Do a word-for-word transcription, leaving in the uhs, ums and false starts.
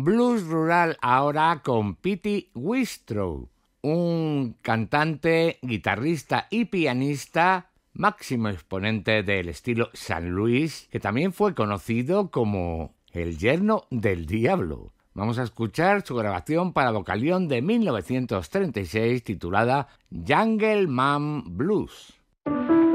Blues rural ahora con Pete Whistrow, un cantante, guitarrista y pianista máximo exponente del estilo San Luis, que también fue conocido como el yerno del diablo. Vamos a escuchar su grabación para vocalión de mil novecientos treinta y seis titulada Jungle Man Blues.